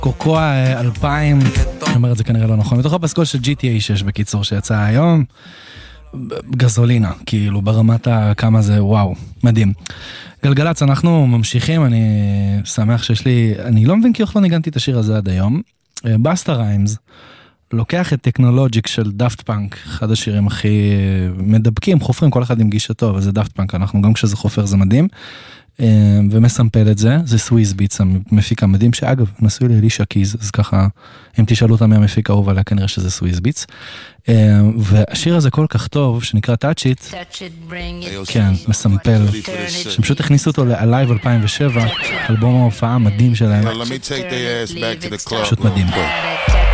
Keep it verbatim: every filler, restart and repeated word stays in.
קוקואה אלפיים, אני אומר את זה כנראה לא נכון, מתוך הפסקול של ג'י טי איי שש בקיצור שיצא היום, גזולינה, כאילו ברמת כמה זה וואו, מדהים. גלגלץ, אנחנו ממשיכים, אני שמח שיש לי, אני לא מבין כי איך לא ניגנתי את השיר הזה עד היום. בסטה ריימס לוקח את טכנולוג'יק של דאפט פאנק, אחד השירים הכי מדבקים, חופרים כל אחד עם גישתו, אבל זה דאפט פאנק, אנחנו גם כשזה חופר זה מדהים, ומסמפל את זה, זה סוויז ביטס, המפיק המדהים, שאגב, נשוי לאלישה קיז, אז ככה, אם תשאלו אותה מהמפיק האהוב עליה, כנראה שזה סוויז ביטס, והשיר הזה כל כך טוב, שנקרא Touch It, כן, מסמפל, שפשוט הכניסו אותו ל-Alive אלפיים ושבע, אלבום ההופעה המדהים שלהם, פשוט מדהים.